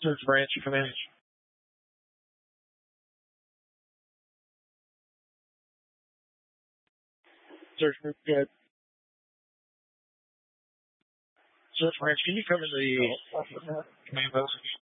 Search branch, you come in. Search group, good. Search branch, can you come in the command post?